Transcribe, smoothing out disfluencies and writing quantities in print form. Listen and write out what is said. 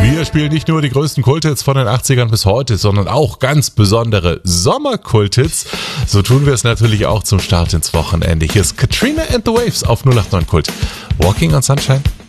Wir spielen nicht nur die größten Kulthits von den 80ern bis heute, sondern auch ganz besondere Sommerkulthits. So tun wir es natürlich auch zum Start ins Wochenende. Hier ist Katrina and the Waves auf 089 Kult. Walking on Sunshine.